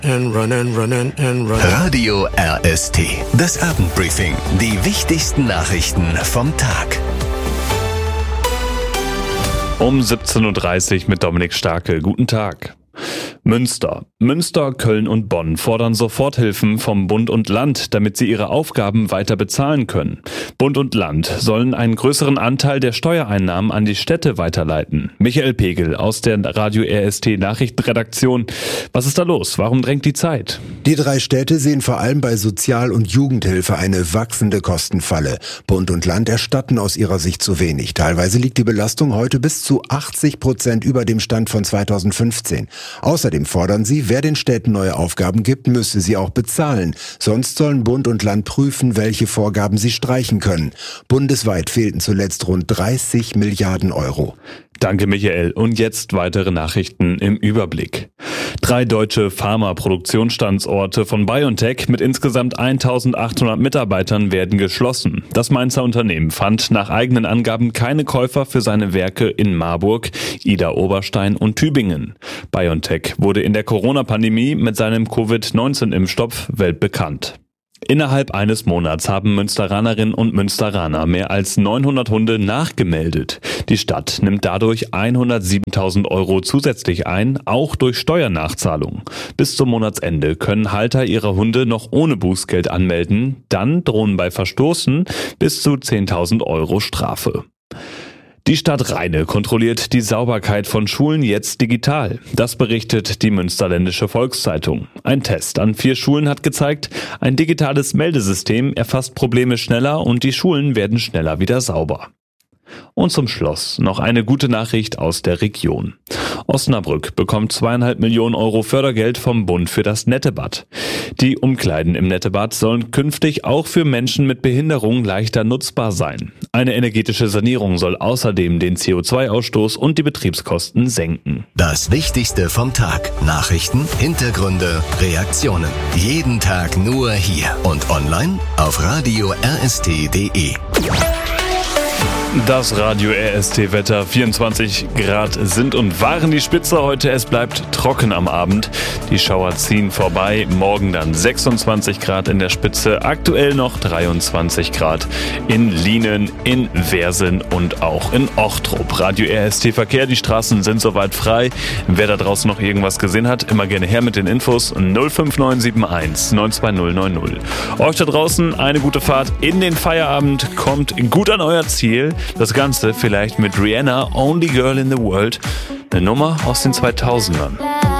and run and run and run. Radio RST. Das Abendbriefing. Die wichtigsten Nachrichten vom Tag. Um 17.30 Uhr mit Dominik Starke. Guten Tag. Münster, Köln und Bonn fordern Soforthilfen vom Bund und Land, damit sie ihre Aufgaben weiter bezahlen können. Bund und Land sollen einen größeren Anteil der Steuereinnahmen an die Städte weiterleiten. Michael Pegel aus der Radio RST Nachrichtenredaktion. Was ist da los? Warum drängt die Zeit? Die 3 Städte sehen vor allem bei Sozial- und Jugendhilfe eine wachsende Kostenfalle. Bund und Land erstatten aus ihrer Sicht zu wenig. Teilweise liegt die Belastung heute bis zu 80% über dem Stand von 2015. Außerdem fordern sie, wer den Städten neue Aufgaben gibt, müsse sie auch bezahlen. Sonst sollen Bund und Land prüfen, welche Vorgaben sie streichen können. Bundesweit fehlten zuletzt rund 30 Milliarden Euro. Danke, Michael. Und jetzt weitere Nachrichten im Überblick. 3 deutsche Pharmaproduktionsstandorte von BioNTech mit insgesamt 1.800 Mitarbeitern werden geschlossen. Das Mainzer Unternehmen fand nach eigenen Angaben keine Käufer für seine Werke in Marburg, Idar-Oberstein und Tübingen. BioNTech wurde in der Corona-Pandemie mit seinem Covid-19-Impfstoff weltbekannt. Innerhalb eines Monats haben Münsteranerinnen und Münsteraner mehr als 900 Hunde nachgemeldet. Die Stadt nimmt dadurch 107.000 Euro zusätzlich ein, auch durch Steuernachzahlung. Bis zum Monatsende können Halter ihrer Hunde noch ohne Bußgeld anmelden. Dann drohen bei Verstoßen bis zu 10.000 Euro Strafe. Die Stadt Rheine kontrolliert die Sauberkeit von Schulen jetzt digital. Das berichtet die Münsterländische Volkszeitung. Ein Test an 4 Schulen hat gezeigt, ein digitales Meldesystem erfasst Probleme schneller und die Schulen werden schneller wieder sauber. Und zum Schluss noch eine gute Nachricht aus der Region. Osnabrück bekommt 2,5 Millionen Euro Fördergeld vom Bund für das Nettebad. Die Umkleiden im Nettebad sollen künftig auch für Menschen mit Behinderung leichter nutzbar sein. Eine energetische Sanierung soll außerdem den CO2-Ausstoß und die Betriebskosten senken. Das Wichtigste vom Tag. Nachrichten, Hintergründe, Reaktionen. Jeden Tag nur hier und online auf radio rst.de. Das Radio RST-Wetter, 24 Grad sind und waren die Spitze heute. Es bleibt trocken am Abend. Die Schauer ziehen vorbei. Morgen dann 26 Grad in der Spitze. Aktuell noch 23 Grad in Lienen, in Wersen und auch in Ochtrup. Radio RST-Verkehr, die Straßen sind soweit frei. Wer da draußen noch irgendwas gesehen hat, immer gerne her mit den Infos. 05971 92090. Euch da draußen eine gute Fahrt in den Feierabend. Kommt gut an euer Ziel. Das Ganze vielleicht mit Rihanna, Only Girl in the World, eine Nummer aus den 2000ern.